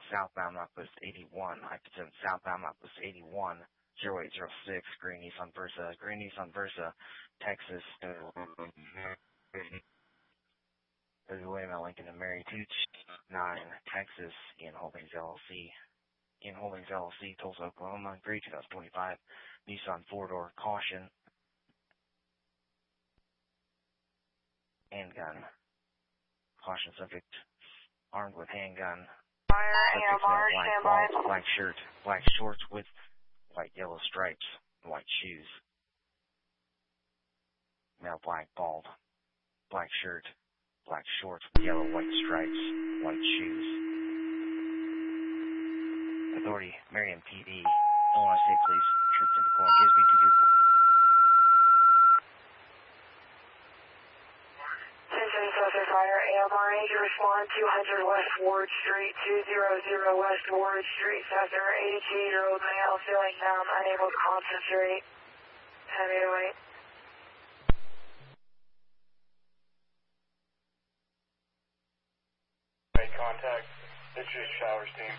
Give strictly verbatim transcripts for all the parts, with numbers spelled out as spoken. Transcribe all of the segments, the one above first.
southbound Mountpost eighty-one, I fifty-seven southbound Mountpost eighty-one, zero eight zero six, Green Nissan Versa, Green Nissan Versa, Texas, William L. Lincoln and Mary, two nine, Texas, Ian Holdings L L C, Ian Holdings L L C, Tulsa, Oklahoma, Green twenty twenty-five, Nissan four-door, caution, handgun, caution subject, armed with handgun, subject male, black balls, black shirt, black shorts with white yellow stripes, white shoes, male black bald, black shirt, black shorts with yellow white stripes, white shoes. Authority, Marion P D, Illinois State Police, troops into Coin, gives me two two four. Fire A M R A to respond two hundred West Ward Street, two hundred West Ward Street, Cessna, eighty-two-year-old male, feeling numb, unable to concentrate, ten oh eight. Make contact, it's just showers team.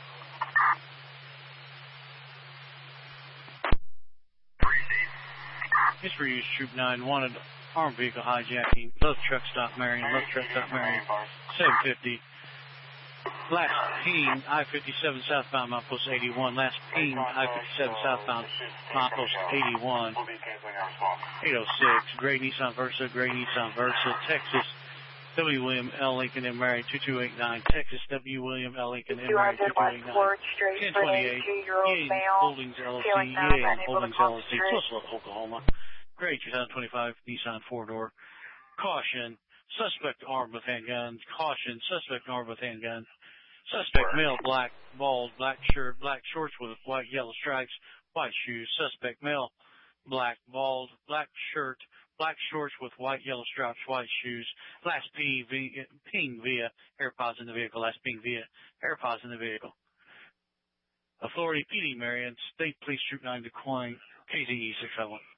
History use Troop nine wanted armed vehicle hijacking, left truck stop Marion, left truck stop Marion, seven fifty. Last ping, I fifty-seven southbound Mountpost eighty-one. Last ping, I fifty-seven southbound Mountpost eighty-one. eight oh six, Gray Nissan Versa, Gray Nissan Versa, Texas, W. William L. Lincoln and Mary, two two eight nine, Texas, W. William L. Lincoln and Mary, two two eight nine, ten twenty-eight, Yale Holdings L L C, Yale Holdings L L C, Tulsa, Oklahoma. Gray two thousand twenty-five Nissan four-door. Caution, suspect armed with handgun. Caution, suspect armed with handgun. Suspect male, black, bald, black shirt, black shorts with white, yellow stripes, white shoes. Suspect male, black, bald, black shirt, black shorts with white, yellow stripes, white shoes. Last ping, ping via AirPods in the vehicle. Last ping via AirPods in the vehicle. Authority P D Marion, State Police Troop nine, DeQuoin, K Z E six five one.